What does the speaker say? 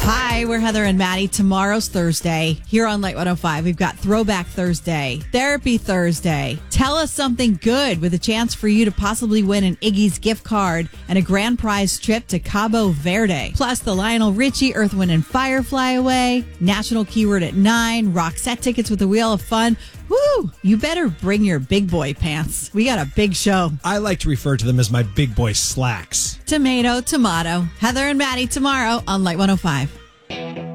Hi, we're Heather and Maddie. Tomorrow's Thursday. Here on Light 105, we've got Throwback Thursday, Therapy Thursday, Tell Us Something Good with a chance for you to possibly win an Iggy's gift card and a grand prize trip to Cabo Verde. Plus the Lionel Richie Earth, Wind & Fire Flyaway, National Keyword at 9, Roxette tickets with the Wheel of Fun. Woo! You better bring your big boy pants. We got a big show. I like to refer to them as my big boy slacks. Tomato, tomato. Heather and Maddie tomorrow on Light 105.